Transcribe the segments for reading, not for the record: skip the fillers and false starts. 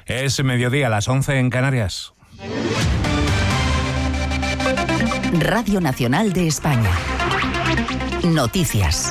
Es mediodía, las 11 en Canarias. Radio Nacional de España. Noticias.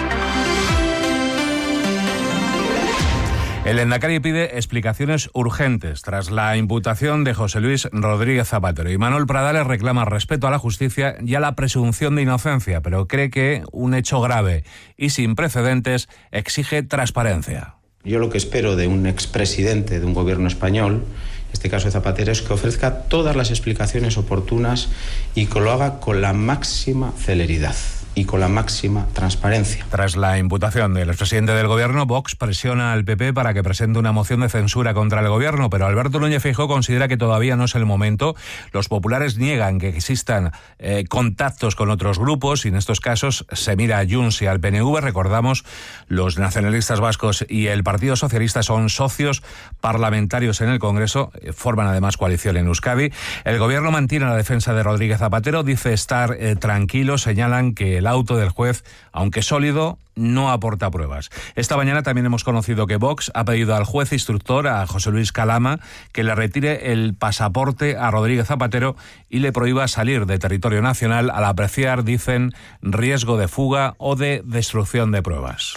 El Lehendakari pide explicaciones urgentes tras la imputación de José Luis Rodríguez Zapatero. Y Manuel Pradales reclama respeto a la justicia y a la presunción de inocencia, pero cree que un hecho grave y sin precedentes exige transparencia. Yo lo que espero de un expresidente de un gobierno español, en este caso de Zapatero, es que ofrezca todas las explicaciones oportunas y que lo haga con la máxima celeridad y con la máxima transparencia. Tras la imputación del expresidente del gobierno, Vox presiona al PP para que presente una moción de censura contra el gobierno, pero Alberto Núñez Feijóo considera que todavía no es el momento. Los populares niegan que existan contactos con otros grupos y en estos casos se mira a Junts y al PNV. Recordamos, los nacionalistas vascos y el Partido Socialista son socios parlamentarios en el Congreso, forman además coalición en Euskadi. El gobierno mantiene la defensa de Rodríguez Zapatero, dice estar tranquilo, señalan que el auto del juez, aunque sólido, no aporta pruebas. Esta mañana también hemos conocido que Vox ha pedido al juez instructor, a José Luis Calama, que le retire el pasaporte a Rodríguez Zapatero y le prohíba salir de territorio nacional al apreciar, dicen, riesgo de fuga o de destrucción de pruebas.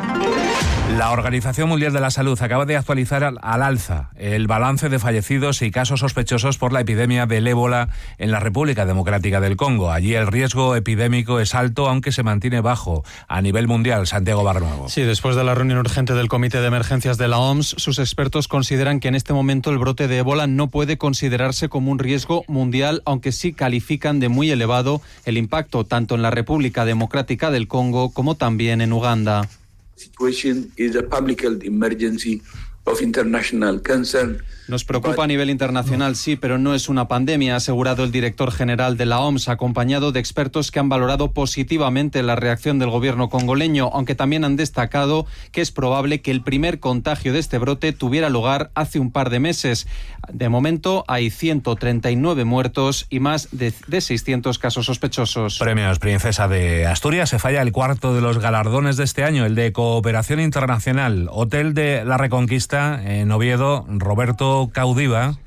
La Organización Mundial de la Salud acaba de actualizar al alza el balance de fallecidos y casos sospechosos por la epidemia del ébola en la República Democrática del Congo. Allí el riesgo epidémico es alto, aunque se mantiene bajo a nivel mundial. Santiago Barnuevo. Sí, después de la reunión urgente del Comité de Emergencias de la OMS, sus expertos consideran que en este momento el brote de ébola no puede considerarse como un riesgo mundial, aunque sí califican de muy elevado el impacto tanto en la República Democrática del Congo como también en Uganda. Situation is a public health emergency of international concern. Nos preocupa a nivel internacional, sí, pero no es una pandemia, ha asegurado el director general de la OMS, acompañado de expertos que han valorado positivamente la reacción del gobierno congoleño, aunque también han destacado que es probable que el primer contagio de este brote tuviera lugar hace un par de meses. De momento hay 139 muertos y más de 600 casos sospechosos. Premios Princesa de Asturias. Se falla el cuarto de los galardones de este año, el de Cooperación Internacional. Hotel de la Reconquista en Oviedo, Roberto Caudiva.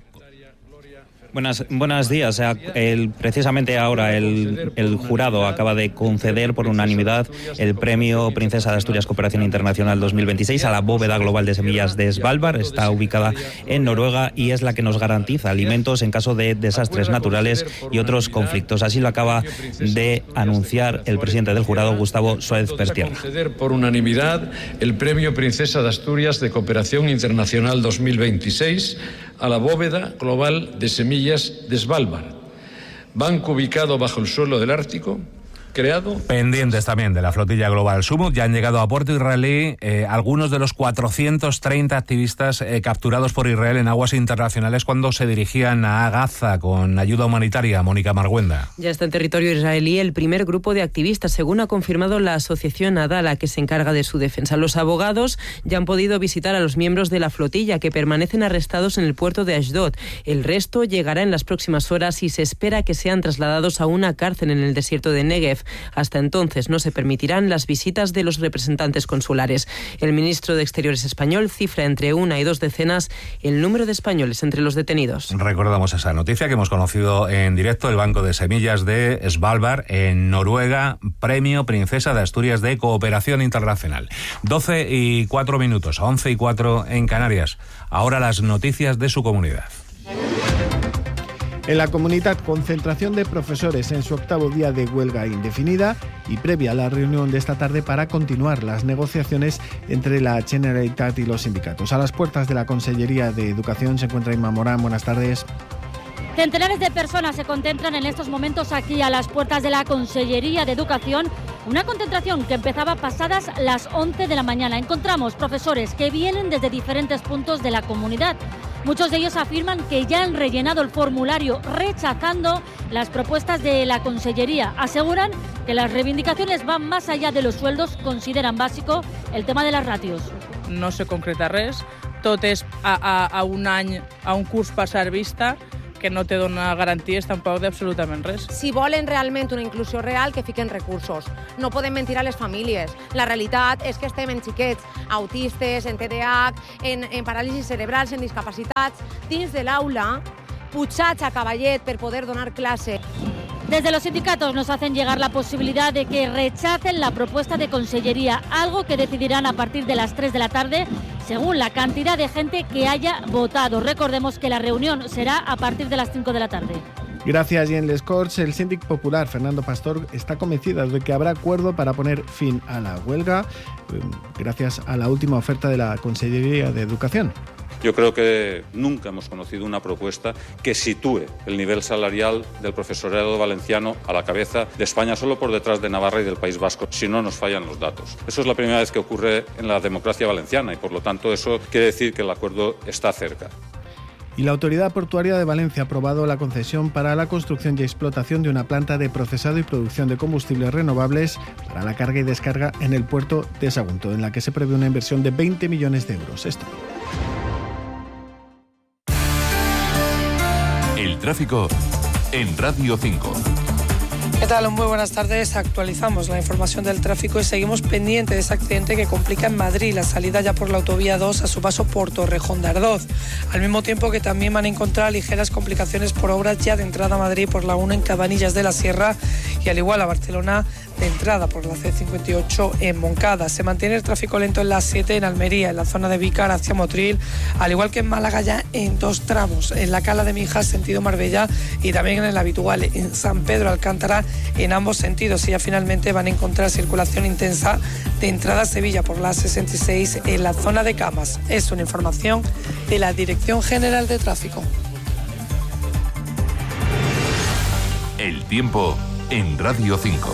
Buenos días. Precisamente ahora el jurado acaba de conceder por unanimidad el premio Princesa de Asturias Cooperación Internacional 2026 a la bóveda global de semillas de Svalbard. Está ubicada en Noruega y es la que nos garantiza alimentos en caso de desastres naturales y otros conflictos. Así lo acaba de anunciar el presidente del jurado, Gustavo Suárez Pertierra. Conceder por unanimidad el premio Princesa de Asturias de Cooperación Internacional 2026 a la bóveda global de semillas de Svalbard, banco ubicado bajo el suelo del Ártico, creado... Pendientes también de la flotilla global Sumut. Ya han llegado a puerto israelí algunos de los 430 activistas capturados por Israel en aguas internacionales cuando se dirigían a Gaza con ayuda humanitaria. Mónica Marguenda. Ya está en territorio israelí el primer grupo de activistas, según ha confirmado la asociación Adala, que se encarga de su defensa. Los abogados ya han podido visitar a los miembros de la flotilla que permanecen arrestados en el puerto de Ashdod. El resto llegará en las próximas horas y se espera que sean trasladados a una cárcel en el desierto de Negev. Hasta entonces no se permitirán las visitas de los representantes consulares. El ministro de Exteriores español cifra entre 1 y 2 decenas el número de españoles entre los detenidos. Recordamos esa noticia que hemos conocido en directo. El Banco de Semillas de Svalbard en Noruega, premio Princesa de Asturias de Cooperación Internacional. 12:04, 11:04 en Canarias. Ahora las noticias de su comunidad. En la comunidad, concentración de profesores en su 8º día de huelga indefinida y previa a la reunión de esta tarde para continuar las negociaciones entre la Generalitat y los sindicatos. A las puertas de la Consellería de Educación se encuentra Inma Morán. Buenas tardes. Centenares de personas se concentran en estos momentos aquí a las puertas de la Consellería de Educación. Una concentración que empezaba pasadas las 11 de la mañana. Encontramos profesores que vienen desde diferentes puntos de la comunidad. Muchos de ellos afirman que ya han rellenado el formulario rechazando las propuestas de la Consellería. Aseguran que las reivindicaciones van más allá de los sueldos. Consideran básico el tema de las ràtios. No se concreta res, tot és a un any, a un curs passar vista. que no te dona garanties tampoc d'absolutament res. Si volen realment una inclusió real, que fiquen recursos. No podem mentir a les famílies. La realitat és que estem en xiquets autistes, en TDAH, en paràlisis cerebrals, en discapacitats, dins de l'aula, pujats a cavallet per poder donar clase. Desde los sindicatos nos hacen llegar la posibilidad de que rechacen la propuesta de Consellería, algo que decidirán a partir de las 3 de la tarde, según la cantidad de gente que haya votado. Recordemos que la reunión será a partir de las 5 de la tarde. Gracias, Jean Lescorts. El síndic popular, Fernando Pastor, está convencido de que habrá acuerdo para poner fin a la huelga, gracias a la última oferta de la Consellería de Educación. Yo creo que nunca hemos conocido una propuesta que sitúe el nivel salarial del profesorado valenciano a la cabeza de España, solo por detrás de Navarra y del País Vasco, si no nos fallan los datos. Eso es la primera vez que ocurre en la democracia valenciana y, por lo tanto, eso quiere decir que el acuerdo está cerca. Y la Autoridad Portuaria de Valencia ha aprobado la concesión para la construcción y explotación de una planta de procesado y producción de combustibles renovables para la carga y descarga en el puerto de Sagunto, en la que se prevé una inversión de 20 millones de euros. El tráfico en Radio 5. ¿Qué tal? Muy buenas tardes. Actualizamos la información del tráfico y seguimos pendiente de ese accidente que complica en Madrid la salida ya por la autovía 2 a su paso por Torrejón de Ardoz. Al mismo tiempo que también van a encontrar ligeras complicaciones por obras ya de entrada a Madrid por la 1 en Cabanillas de la Sierra y al igual a Barcelona de entrada por la C58 en Moncada. Se mantiene el tráfico lento en la 7 en Almería, en la zona de Vícar hacia Motril, al igual que en Málaga ya en 2 tramos, en la Cala de Mijas sentido Marbella y también en el habitual en San Pedro Alcántara en ambos sentidos. Y ya finalmente van a encontrar circulación intensa de entrada a Sevilla por la 66 en la zona de Camas. Es una información de la Dirección General de Tráfico. El tiempo en Radio 5.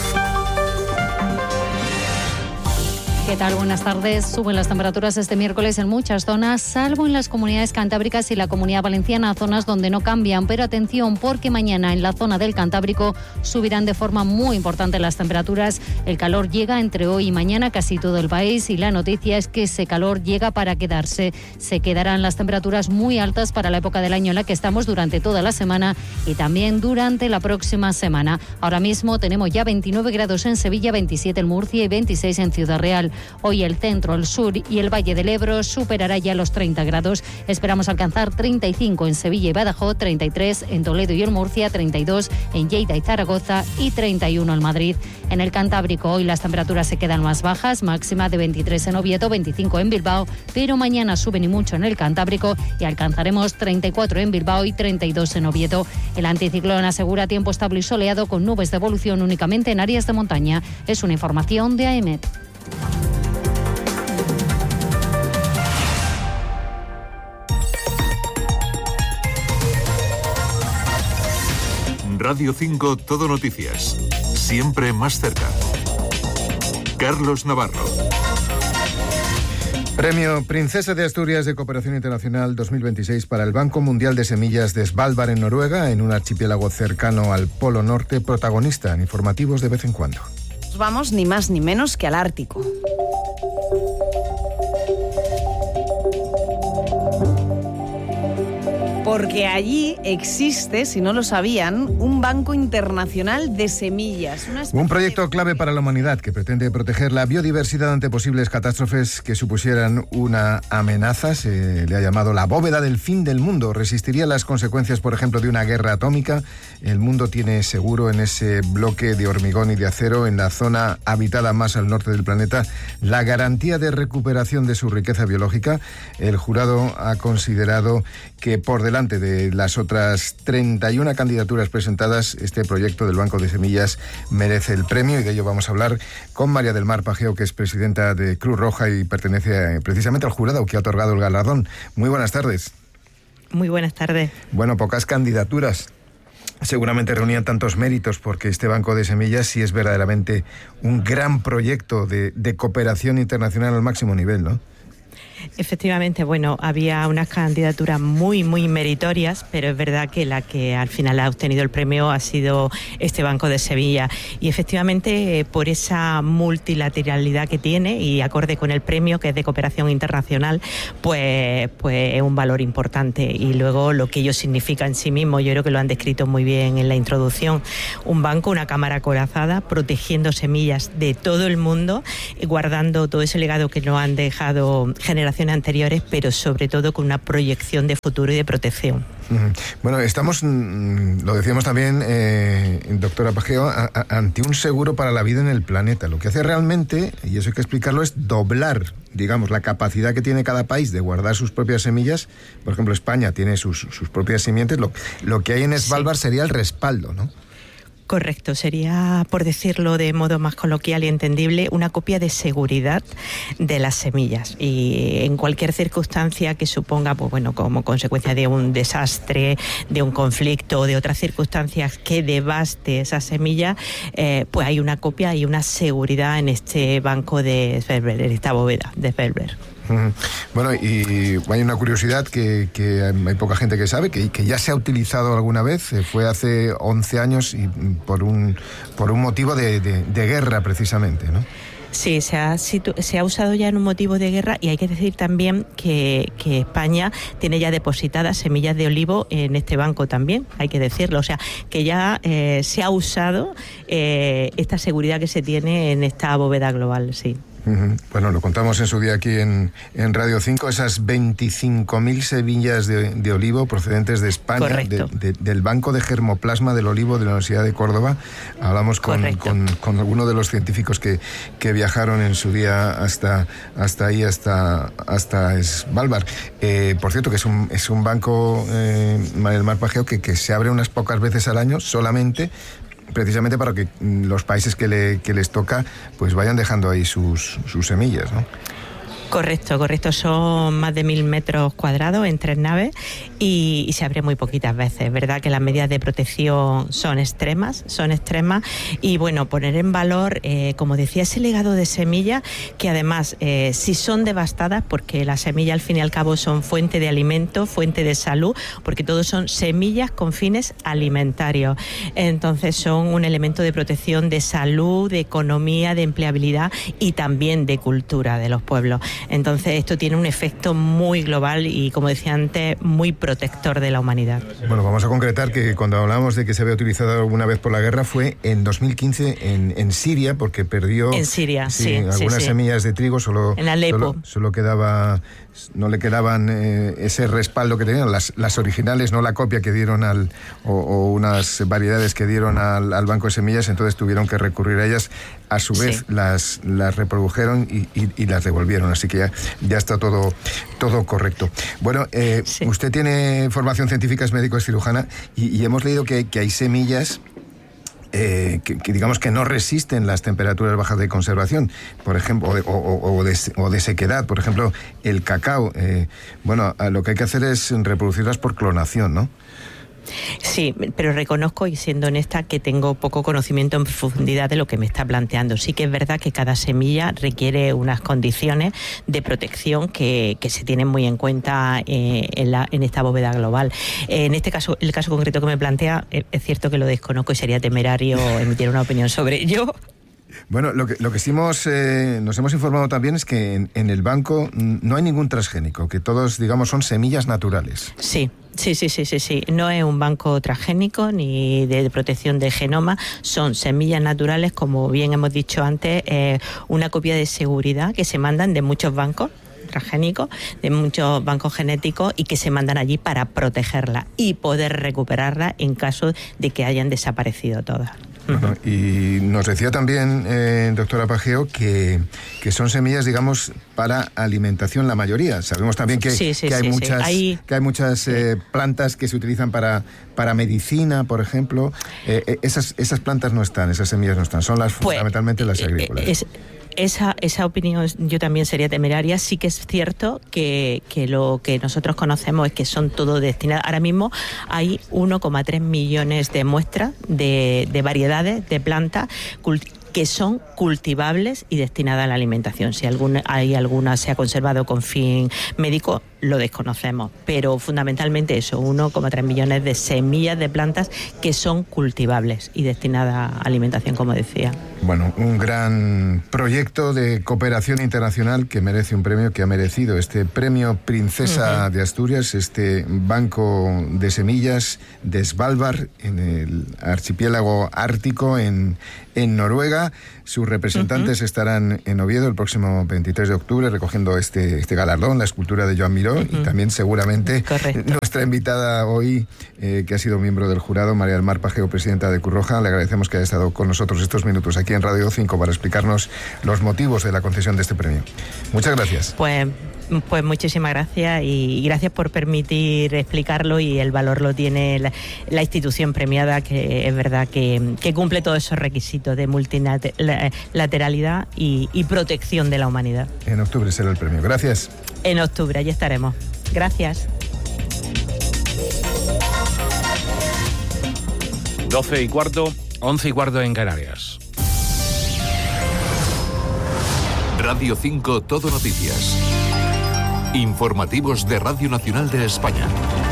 ¿Qué tal? Buenas tardes. Suben las temperaturas este miércoles en muchas zonas, salvo en las comunidades cantábricas y la Comunidad Valenciana, zonas donde no cambian. Pero atención, porque mañana en la zona del Cantábrico subirán de forma muy importante las temperaturas. El calor llega entre hoy y mañana a casi todo el país y la noticia es que ese calor llega para quedarse. Se quedarán las temperaturas muy altas para la época del año en la que estamos durante toda la semana y también durante la próxima semana. Ahora mismo tenemos ya 29 grados en Sevilla, 27 en Murcia y 26 en Ciudad Real. Hoy el centro, el sur y el Valle del Ebro superará ya los 30 grados. Esperamos alcanzar 35 en Sevilla y Badajoz, 33 en Toledo y en Murcia, 32 en Lleida y Zaragoza y 31 en Madrid. En el Cantábrico hoy las temperaturas se quedan más bajas, máxima de 23 en Oviedo, 25 en Bilbao, pero mañana suben y mucho en el Cantábrico y alcanzaremos 34 en Bilbao y 32 en Oviedo. El anticiclón asegura tiempo estable y soleado con nubes de evolución únicamente en áreas de montaña. Es una información de AEMET. Radio 5 Todo Noticias. Siempre más cerca. Carlos Navarro. Premio Princesa de Asturias de Cooperación Internacional 2026 para el Banco Mundial de Semillas de Svalbard en Noruega, en un archipiélago cercano al Polo Norte, protagonista en informativos de vez en cuando. Vamos ni más ni menos que al Ártico. Porque allí existe, si no lo sabían, un banco internacional de semillas. Un proyecto clave para la humanidad que pretende proteger la biodiversidad ante posibles catástrofes que supusieran una amenaza. Se le ha llamado la bóveda del fin del mundo. Resistiría las consecuencias, por ejemplo, de una guerra atómica. El mundo tiene seguro en ese bloque de hormigón y de acero, en la zona habitada más al norte del planeta, la garantía de recuperación de su riqueza biológica. El jurado ha considerado que por delante de las otras 31 candidaturas presentadas, este proyecto del Banco de Semillas merece el premio, y de ello vamos a hablar con María del Mar Pajeo, que es presidenta de Cruz Roja y pertenece precisamente al jurado que ha otorgado el galardón. Muy buenas tardes. Muy buenas tardes. Bueno, pocas candidaturas. Seguramente reunían tantos méritos porque este Banco de Semillas sí es verdaderamente un gran proyecto de cooperación internacional al máximo nivel, ¿no? Efectivamente, bueno, había unas candidaturas muy meritorias, pero es verdad que la que al final ha obtenido el premio ha sido este Banco de Sevilla. Y efectivamente, por esa multilateralidad que tiene y acorde con el premio, que es de cooperación internacional, pues es un valor importante. Y luego lo que ello significa en sí mismo, yo creo que lo han descrito muy bien en la introducción. Un banco, una cámara acorazada, protegiendo semillas de todo el mundo, guardando todo ese legado que nos han dejado generaciones anteriores, pero sobre todo con una proyección de futuro y de protección. Bueno, estamos, lo decíamos también, doctora Pageo, ante un seguro para la vida en el planeta. Lo que hace realmente, y eso hay que explicarlo, es doblar, digamos, la capacidad que tiene cada país de guardar sus propias semillas. Por ejemplo, España tiene sus propias simientes. Lo que hay en Svalbard sería el respaldo, ¿no? Correcto, sería, por decirlo de modo más coloquial y entendible, una copia de seguridad de las semillas. Y en cualquier circunstancia que suponga, pues bueno, como consecuencia de un desastre, de un conflicto o de otras circunstancias que devaste esa semilla, pues hay una copia y una seguridad en este banco de Svalbard, en esta bóveda de Svalbard. Bueno, y hay una curiosidad que hay poca gente que sabe, que ya se ha utilizado alguna vez, fue hace 11 años y por un motivo de guerra precisamente, ¿no? Sí, se ha usado ya en un motivo de guerra, y hay que decir también que España tiene ya depositadas semillas de olivo en este banco también, hay que decirlo, o sea, que ya se ha usado esta seguridad que se tiene en esta bóveda global, sí. Bueno, lo contamos en su día aquí en Radio 5, esas 25.000 semillas de olivo procedentes de España, del Banco de Germoplasma del Olivo de la Universidad de Córdoba. Hablamos con alguno de los científicos que viajaron en su día hasta Svalbard. Por cierto, que es un banco, el Mar Pageo, que se abre unas pocas veces al año solamente, precisamente para que los países que les toca pues vayan dejando ahí sus semillas, ¿no? Correcto, son más de 1.000 metros cuadrados en 3 naves y se abre muy poquitas veces. Es verdad que las medidas de protección son extremas y bueno, poner en valor, como decía, ese legado de semillas que además, si son devastadas, porque las semillas al fin y al cabo son fuente de alimento, fuente de salud, porque todos son semillas con fines alimentarios. Entonces son un elemento de protección de salud, de economía, de empleabilidad y también de cultura de los pueblos. Entonces esto tiene un efecto muy global y, como decía antes, muy protector de la humanidad. Bueno, vamos a concretar que cuando hablamos de que se había utilizado alguna vez por la guerra fue en 2015 en Siria, porque perdió en Siria, algunas semillas de trigo, en Alepo. Solo quedaba, no le quedaban ese respaldo que tenían las originales, no la copia que dieron o unas variedades que dieron al banco de semillas, entonces tuvieron que recurrir a ellas. A su vez las reprodujeron y las devolvieron, así que ya está todo correcto. Bueno, usted tiene formación científica, es médico, es cirujana, y hemos leído que hay semillas que digamos que no resisten las temperaturas bajas de conservación, por ejemplo, o de sequedad. Por ejemplo, el cacao. Bueno, lo que hay que hacer es reproducirlas por clonación, ¿no? Sí, pero reconozco, y siendo honesta, que tengo poco conocimiento en profundidad de lo que me está planteando. Sí que es verdad que cada semilla requiere unas condiciones de protección que se tienen muy en cuenta en esta bóveda global. En este caso, el caso concreto que me plantea, es cierto que lo desconozco y sería temerario emitir una opinión sobre ello. Bueno, lo que sí nos hemos informado también es que en el banco no hay ningún transgénico, que todos, digamos, son semillas naturales. Sí. No es un banco transgénico ni de protección de genoma, son semillas naturales, como bien hemos dicho antes, una copia de seguridad que se mandan de muchos bancos transgénicos, de muchos bancos genéticos, y que se mandan allí para protegerla y poder recuperarla en caso de que hayan desaparecido todas. Bueno, y nos decía también, doctora Pageo, que son semillas, digamos, para alimentación la mayoría. Sabemos también que hay muchas plantas que se utilizan para medicina, por ejemplo. Esas plantas no están, esas semillas no están, son fundamentalmente las agrícolas. Esa opinión yo también sería temeraria. Sí que es cierto que lo que nosotros conocemos es que son todo destinadas. Ahora mismo hay 1,3 millones de muestras de variedades de plantas que son cultivables y destinadas a la alimentación. Si hay alguna se ha conservado con fin médico, lo desconocemos, pero fundamentalmente eso, 1,3 millones de semillas de plantas que son cultivables y destinadas a alimentación, como decía. Bueno, un gran proyecto de cooperación internacional que merece un premio, que ha merecido este premio Princesa de Asturias, este banco de semillas de Svalbard, en el archipiélago ártico, en Noruega. Sus representantes estarán en Oviedo el próximo 23 de octubre recogiendo este galardón, la escultura de Joan Miró, y también seguramente nuestra invitada hoy, que ha sido miembro del jurado, María del Mar Pajeo, presidenta de Cruz Roja. Le agradecemos que haya estado con nosotros estos minutos aquí en Radio 5 para explicarnos los motivos de la concesión de este premio. Muchas gracias. Pues muchísimas gracias y gracias por permitir explicarlo, y el valor lo tiene la institución premiada, que es verdad que cumple todos esos requisitos de multilateralidad y protección de la humanidad. En octubre será el premio. Gracias. En octubre, allí estaremos. Gracias. 12:15, 11:15 en Canarias. Radio 5 Todo Noticias. Informativos de Radio Nacional de España.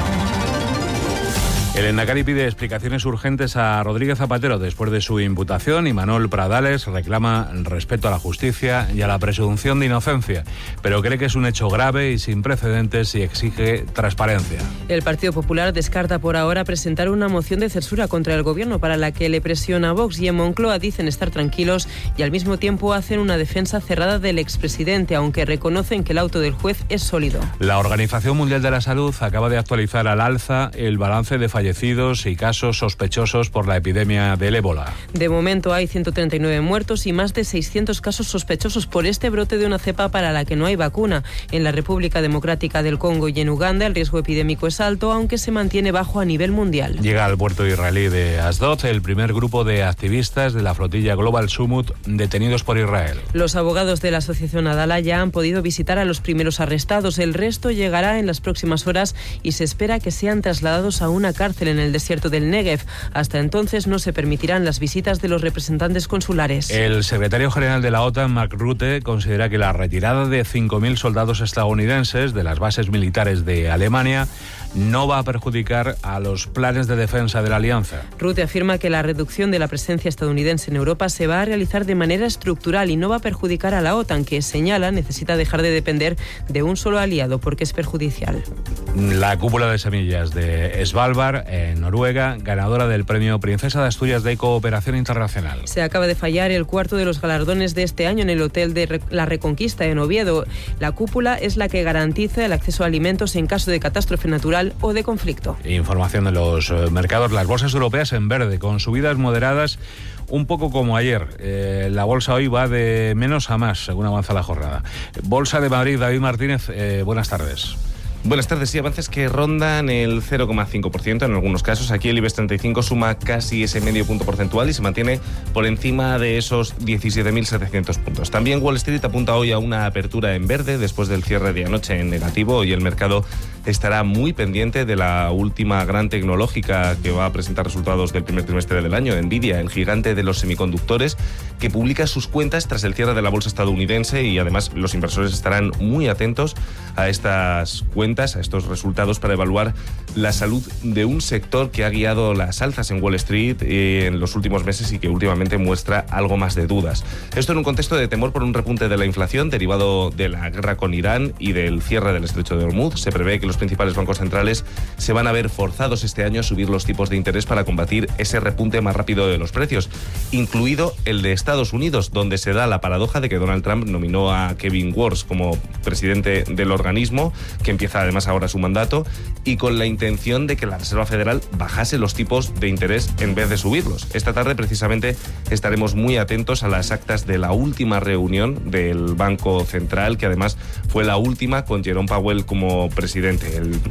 El Endacari pide explicaciones urgentes a Rodríguez Zapatero después de su imputación, y Manuel Pradales reclama respeto a la justicia y a la presunción de inocencia, pero cree que es un hecho grave y sin precedentes y exige transparencia. El Partido Popular descarta por ahora presentar una moción de censura contra el gobierno para la que le presiona Vox, y en Moncloa dicen estar tranquilos y al mismo tiempo hacen una defensa cerrada del expresidente, aunque reconocen que el auto del juez es sólido. La Organización Mundial de la Salud acaba de actualizar al alza el balance de fallecidos y casos sospechosos por la epidemia del ébola. De momento hay 139 muertos y más de 600 casos sospechosos por este brote de una cepa para la que no hay vacuna. En la República Democrática del Congo y en Uganda el riesgo epidémico es alto, aunque se mantiene bajo a nivel mundial. Llega al puerto israelí de Asdod el primer grupo de activistas de la flotilla Global Summit detenidos por Israel. Los abogados de la asociación Adala ya han podido visitar a los primeros arrestados. El resto llegará en las próximas horas y se espera que sean trasladados a una cárcel en el desierto del Negev. Hasta entonces no se permitirán las visitas de los representantes consulares. El secretario general de la OTAN, Mark Rutte, considera que la retirada de 5.000 soldados estadounidenses de las bases militares de Alemania no va a perjudicar a los planes de defensa de la alianza. Rutte afirma que la reducción de la presencia estadounidense en Europa se va a realizar de manera estructural y no va a perjudicar a la OTAN, que señala necesita dejar de depender de un solo aliado porque es perjudicial. La cúpula de semillas de Svalbard, en Noruega, ganadora del premio Princesa de Asturias de Cooperación Internacional. Se acaba de fallar el cuarto de los galardones de este año en el Hotel de la Reconquista en Oviedo. La cúpula es la que garantiza el acceso a alimentos en caso de catástrofe natural o de conflicto. Información de los mercados. Las bolsas europeas en verde, con subidas moderadas, un poco como ayer. La bolsa hoy va de menos a más, según avanza la jornada. Bolsa de Madrid, David Martínez, buenas tardes. Buenas tardes. Sí, avances que rondan el 0,5% en algunos casos. Aquí el IBEX 35 suma casi ese medio punto porcentual y se mantiene por encima de esos 17.700 puntos. También Wall Street apunta hoy a una apertura en verde después del cierre de anoche en negativo, y el mercado estará muy pendiente de la última gran tecnológica que va a presentar resultados del primer trimestre del año, Nvidia, el gigante de los semiconductores, que publica sus cuentas tras el cierre de la bolsa estadounidense, y además los inversores estarán muy atentos a estas cuentas, a estos resultados, para evaluar la salud de un sector que ha guiado las alzas en Wall Street en los últimos meses y que últimamente muestra algo más de dudas. Esto en un contexto de temor por un repunte de la inflación derivado de la guerra con Irán y del cierre del estrecho de Hormuz. Se prevé que los principales bancos centrales se van a ver forzados este año a subir los tipos de interés para combatir ese repunte más rápido de los precios, incluido el de Estados Unidos, donde se da la paradoja de que Donald Trump nominó a Kevin Warsh como presidente del organismo, que empieza además ahora su mandato, y con la intención de que la Reserva Federal bajase los tipos de interés en vez de subirlos. Esta tarde precisamente estaremos muy atentos a las actas de la última reunión del Banco Central, que además fue la última con Jerome Powell como presidente,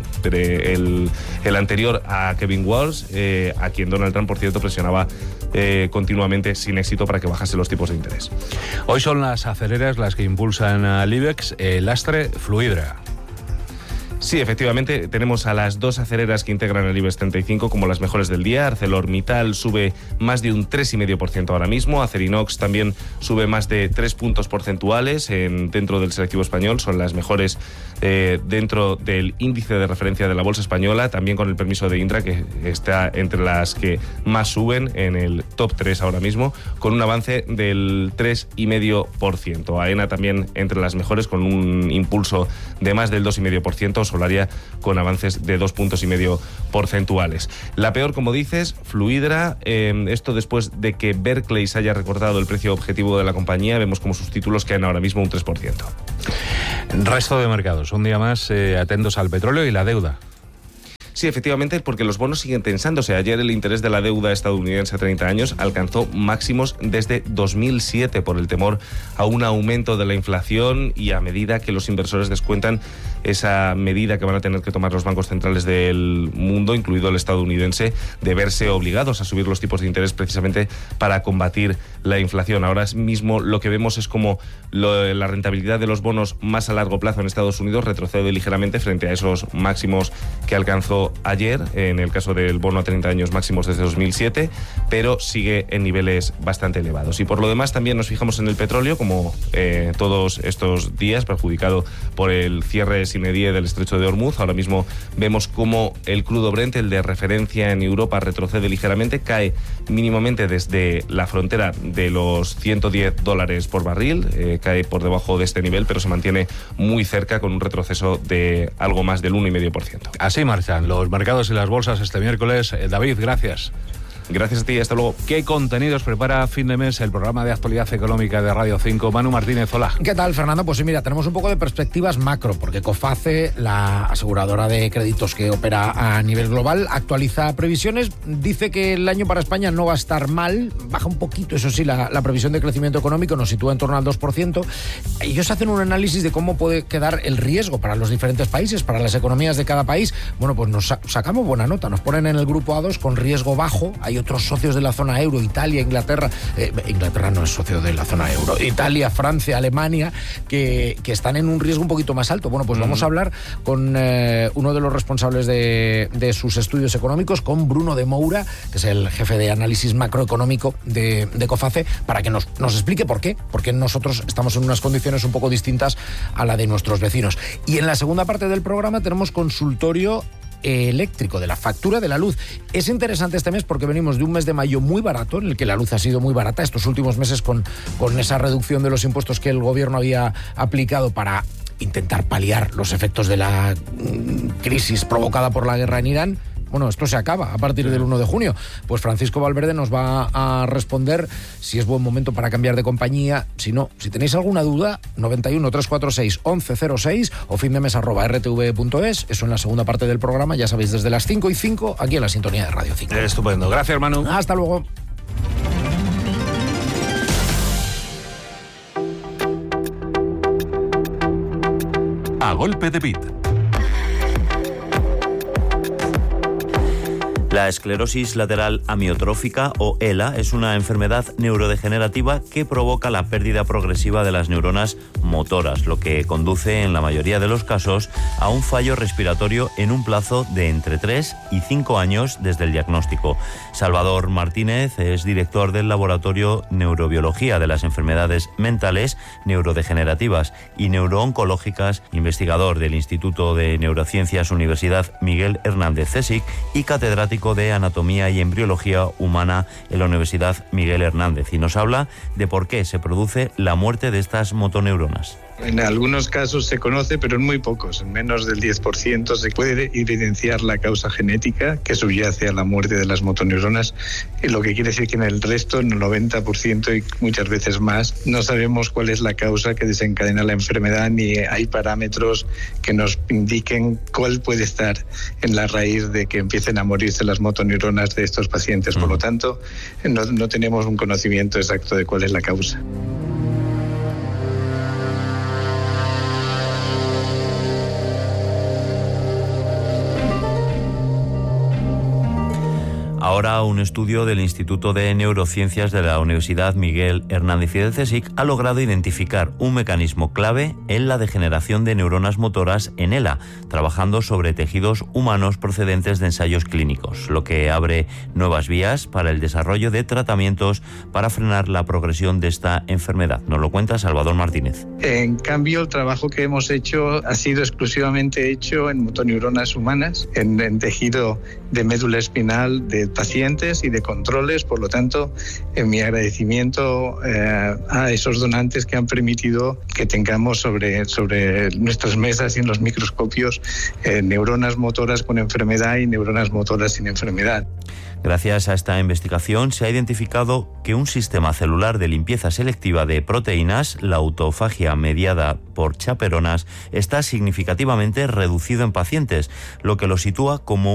el anterior a Kevin Warsh, a quien Donald Trump, por cierto, presionaba continuamente sin éxito para que bajase los tipos de interés. Hoy son las aceleras las que impulsan al IBEX, el lastre Fluidra. Sí, efectivamente, tenemos a las dos aceleras que integran el IBEX 35 como las mejores del día. ArcelorMittal sube más de un 3,5% ahora mismo. Acerinox también sube más de 3 puntos porcentuales dentro del selectivo español. Son las mejores dentro del índice de referencia de la bolsa española, también con el permiso de Indra, que está entre las que más suben en el top 3 ahora mismo, con un avance del 3,5%. AENA también entre las mejores, con un impulso de más del 2,5%. Solaria con avances de 2,5 puntos porcentuales. La peor, como dices, Fluidra. Esto después de que Barclays haya recortado el precio objetivo de la compañía. Vemos como sus títulos caen ahora mismo un 3%. Resto de mercados, un día más atentos al petróleo y la deuda. Sí, efectivamente, porque los bonos siguen tensándose. Ayer el interés de la deuda estadounidense a 30 años alcanzó máximos desde 2007 por el temor a un aumento de la inflación y a medida que los inversores descuentan esa medida que van a tener que tomar los bancos centrales del mundo, incluido el estadounidense, de verse obligados a subir los tipos de interés precisamente para combatir la inflación. Ahora mismo lo que vemos es como la rentabilidad de los bonos más a largo plazo en Estados Unidos retrocede ligeramente frente a esos máximos que alcanzó ayer, en el caso del bono a 30 años máximos desde 2007, pero sigue en niveles bastante elevados. Y por lo demás también nos fijamos en el petróleo, como todos estos días, perjudicado por el cierre sine die del estrecho de Hormuz. Ahora mismo vemos cómo el crudo Brent, el de referencia en Europa, retrocede ligeramente, cae mínimamente desde la frontera de los $110 por barril, cae por debajo de este nivel, pero se mantiene muy cerca con un retroceso de algo más del 1,5%. Así marchan los mercados y las bolsas este miércoles. David, gracias. Gracias a ti, hasta luego. ¿Qué contenidos prepara fin de mes el programa de actualidad económica de Radio 5? Manu Martínez, hola. ¿Qué tal, Fernando? Pues sí, mira, tenemos un poco de perspectivas macro, porque Coface, la aseguradora de créditos que opera a nivel global, actualiza previsiones. Dice que el año para España no va a estar mal, baja un poquito, eso sí, la previsión de crecimiento económico nos sitúa en torno al 2%. Ellos hacen un análisis de cómo puede quedar el riesgo para los diferentes países, para las economías de cada país. Bueno, pues nos sacamos buena nota, nos ponen en el grupo A2 con riesgo bajo. Hay otros socios de la zona euro, Italia, Inglaterra, Inglaterra no es socio de la zona euro, Italia, Francia, Alemania, que están en un riesgo un poquito más alto. Bueno, pues vamos a hablar con uno de los responsables de sus estudios económicos, con Bruno de Moura, que es el jefe de análisis macroeconómico de Coface, para que nos explique por qué, porque nosotros estamos en unas condiciones un poco distintas a la de nuestros vecinos. Y en la segunda parte del programa tenemos consultorio eléctrico, de la factura de la luz. Es interesante este mes porque venimos de un mes de mayo muy barato, en el que la luz ha sido muy barata estos últimos meses con esa reducción de los impuestos que el gobierno había aplicado para intentar paliar los efectos de la crisis provocada por la guerra en Irán. Bueno, esto se acaba a partir del 1 de junio. Pues Francisco Valverde nos va a responder si es buen momento para cambiar de compañía. Si no, si tenéis alguna duda, 91 346 1106 o findemes@rtv.es. Eso en la segunda parte del programa, ya sabéis, desde las 5:05, aquí en la sintonía de Radio 5. Estupendo. Gracias, Manu. Hasta luego. A golpe de beat. La esclerosis lateral amiotrófica, o ELA, es una enfermedad neurodegenerativa que provoca la pérdida progresiva de las neuronas motoras, lo que conduce en la mayoría de los casos a un fallo respiratorio en un plazo de entre 3 y 5 años desde el diagnóstico. Salvador Martínez es director del Laboratorio Neurobiología de las Enfermedades Mentales, Neurodegenerativas y Neurooncológicas, investigador del Instituto de Neurociencias Universidad Miguel Hernández CSIC y catedrático de Anatomía y Embriología Humana en la Universidad Miguel Hernández, y nos habla de por qué se produce la muerte de estas motoneuronas. En algunos casos se conoce, pero en muy pocos. En menos del 10% se puede evidenciar la causa genética que subyace a la muerte de las motoneuronas, lo que quiere decir que en el resto, en el 90% y muchas veces más, no sabemos cuál es la causa que desencadena la enfermedad, ni hay parámetros que nos indiquen cuál puede estar en la raíz de que empiecen a morirse las motoneuronas de estos pacientes. Por lo tanto, no tenemos un conocimiento exacto de cuál es la causa. Ahora Ahora un estudio del Instituto de Neurociencias de la Universidad Miguel Hernández y del CSIC ha logrado identificar un mecanismo clave en la degeneración de neuronas motoras en ELA, trabajando sobre tejidos humanos procedentes de ensayos clínicos, lo que abre nuevas vías para el desarrollo de tratamientos para frenar la progresión de esta enfermedad. Nos lo cuenta Salvador Martínez. En cambio, el trabajo que hemos hecho ha sido exclusivamente hecho en motoneuronas humanas, en tejido de médula espinal de pacientes y de controles. Por lo tanto, mi agradecimiento a esos donantes que han permitido que tengamos sobre nuestras mesas y en los microscopios neuronas motoras con enfermedad y neuronas motoras sin enfermedad. Gracias a esta investigación se ha identificado que un sistema celular de limpieza selectiva de proteínas, la autofagia mediada por chaperonas, está significativamente reducido en pacientes, lo que lo sitúa como